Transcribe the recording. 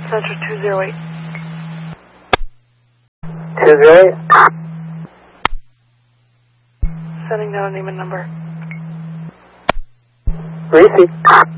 Center 208. 208? Sending down a name and number. Receive.